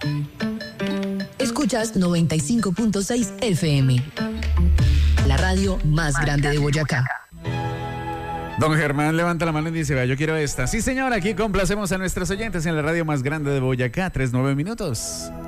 Escuchas 95.6 FM, la radio más grande de Boyacá. Don Germán levanta la mano y dice, vea, yo quiero esta. Sí, señor, aquí complacemos a nuestros oyentes en la radio más grande de Boyacá, 3-9 minutos.